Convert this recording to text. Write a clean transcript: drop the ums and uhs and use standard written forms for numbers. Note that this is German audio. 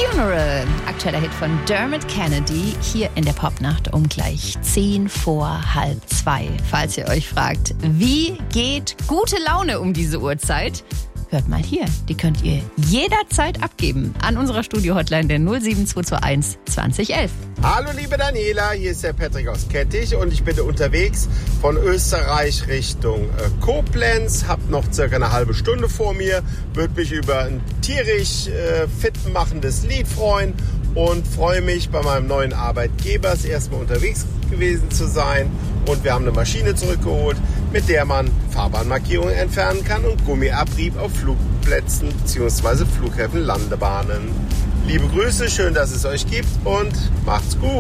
Funeral, aktueller Hit von Dermot Kennedy, hier in der Popnacht um gleich 2:10. Falls ihr euch fragt, wie geht gute Laune um diese Uhrzeit? Hört mal hier, die könnt ihr jederzeit abgeben an unserer Studio-Hotline der 07221 2011. Hallo liebe Daniela, hier ist der Patrick aus Kettich und ich bin unterwegs von Österreich Richtung Koblenz. Hab noch circa eine halbe Stunde vor mir, würde mich über ein tierisch fit machendes Lied freuen und freue mich bei meinem neuen Arbeitgeber das erste Mal unterwegs gewesen zu sein. Und wir haben eine Maschine zurückgeholt, mit der man Fahrbahnmarkierungen entfernen kann und Gummiabrieb auf Flugplätzen bzw. Flughäfen, Landebahnen. Liebe Grüße, schön, dass es euch gibt und macht's gut.